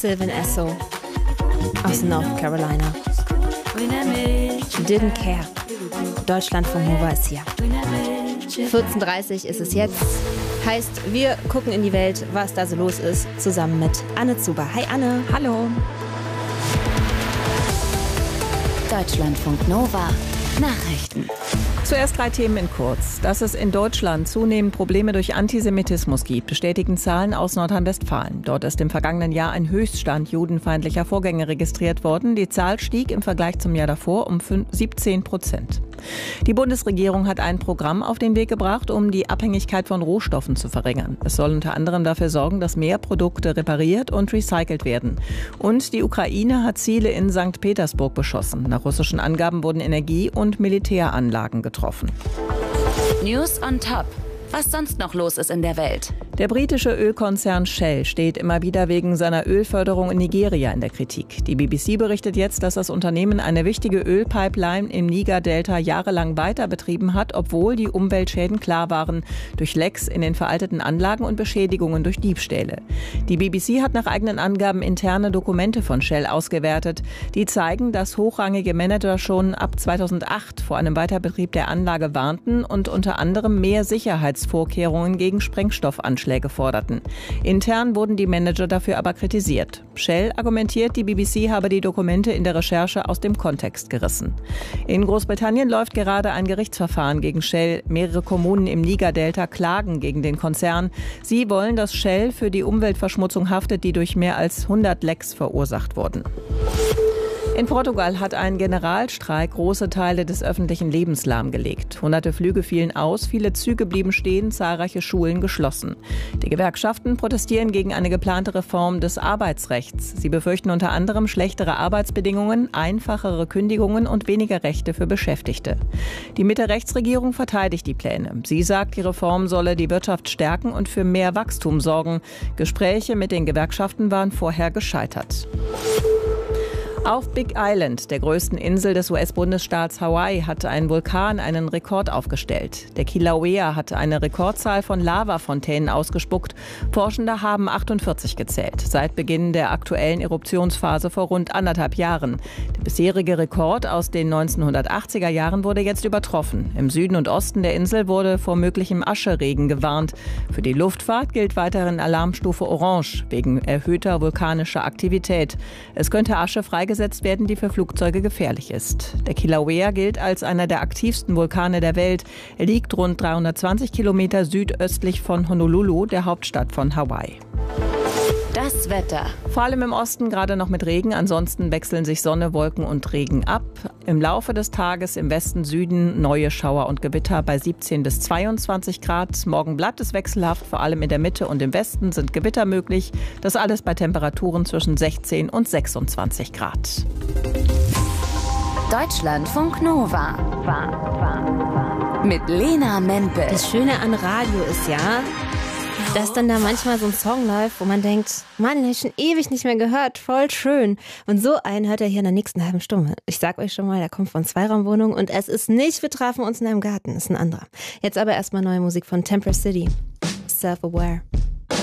Sylvan Esso aus North Carolina. Didn't care. Deutschlandfunk Nova ist hier. 14:30 ist es jetzt. Heißt, wir gucken in die Welt, was da so los ist, zusammen mit Anne Zuber. Hi Anne. Hallo. Deutschlandfunk Nova. Nachrichten. Zuerst 3 Themen in kurz. Dass es in Deutschland zunehmend Probleme durch Antisemitismus gibt, bestätigen Zahlen aus Nordrhein-Westfalen. Dort ist im vergangenen Jahr ein Höchststand judenfeindlicher Vorgänge registriert worden. Die Zahl stieg im Vergleich zum Jahr davor um 17%. Die Bundesregierung hat ein Programm auf den Weg gebracht, um die Abhängigkeit von Rohstoffen zu verringern. Es soll unter anderem dafür sorgen, dass mehr Produkte repariert und recycelt werden. Und die Ukraine hat Ziele in St. Petersburg beschossen. Nach russischen Angaben wurden Energie- und Militäranlagen getroffen. News on Top. Was sonst noch los ist in der Welt. Der britische Ölkonzern Shell steht immer wieder wegen seiner Ölförderung in Nigeria in der Kritik. Die BBC berichtet jetzt, dass das Unternehmen eine wichtige Ölpipeline im Niger-Delta jahrelang weiter betrieben hat, obwohl die Umweltschäden klar waren durch Lecks in den veralteten Anlagen und Beschädigungen durch Diebstähle. Die BBC hat nach eigenen Angaben interne Dokumente von Shell ausgewertet, die zeigen, dass hochrangige Manager schon ab 2008 vor einem Weiterbetrieb der Anlage warnten und unter anderem mehr Sicherheitsvorkehrungen gegen Sprengstoffanschläge forderten. Intern wurden die Manager dafür aber kritisiert. Shell argumentiert, die BBC habe die Dokumente in der Recherche aus dem Kontext gerissen. In Großbritannien läuft gerade ein Gerichtsverfahren gegen Shell. Mehrere Kommunen im Niger-Delta klagen gegen den Konzern. Sie wollen, dass Shell für die Umweltverschmutzung haftet, die durch mehr als 100 Lecks verursacht wurden. In Portugal hat ein Generalstreik große Teile des öffentlichen Lebens lahmgelegt. Hunderte Flüge fielen aus, viele Züge blieben stehen, zahlreiche Schulen geschlossen. Die Gewerkschaften protestieren gegen eine geplante Reform des Arbeitsrechts. Sie befürchten unter anderem schlechtere Arbeitsbedingungen, einfachere Kündigungen und weniger Rechte für Beschäftigte. Die Mitte-Rechts-Regierung verteidigt die Pläne. Sie sagt, die Reform solle die Wirtschaft stärken und für mehr Wachstum sorgen. Gespräche mit den Gewerkschaften waren vorher gescheitert. Auf Big Island, der größten Insel des US-Bundesstaats Hawaii, hat ein Vulkan einen Rekord aufgestellt. Der Kilauea hat eine Rekordzahl von Lavafontänen ausgespuckt. Forschende haben 48 gezählt, seit Beginn der aktuellen Eruptionsphase vor rund 1,5 Jahren. Der bisherige Rekord aus den 1980er Jahren wurde jetzt übertroffen. Im Süden und Osten der Insel wurde vor möglichem Ascheregen gewarnt. Für die Luftfahrt gilt weiterhin Alarmstufe Orange wegen erhöhter vulkanischer Aktivität. Es könnte Asche freigesetzt werden, die für Flugzeuge gefährlich ist. Der Kilauea gilt als einer der aktivsten Vulkane der Welt. Er liegt rund 320 Kilometer südöstlich von Honolulu, der Hauptstadt von Hawaii. Das Wetter. Vor allem im Osten gerade noch mit Regen, ansonsten wechseln sich Sonne, Wolken und Regen ab. Im Laufe des Tages im Westen, Süden neue Schauer und Gewitter bei 17 bis 22 Grad. Morgen bleibt es wechselhaft, vor allem in der Mitte und im Westen sind Gewitter möglich. Das alles bei Temperaturen zwischen 16 und 26 Grad. Deutschlandfunk Nova. Mit Lena Mempel. Das Schöne an Radio ist ja, dass dann da manchmal so ein Song läuft, wo man denkt, Mann, den habe ich schon ewig nicht mehr gehört, voll schön. Und so einen hört er hier in der nächsten halben Stunde. Ich sag euch schon mal, der kommt von Zweiraumwohnungen und es ist nicht, wir trafen uns in einem Garten, ist ein anderer. Jetzt aber erstmal neue Musik von Temper City, Self-Aware.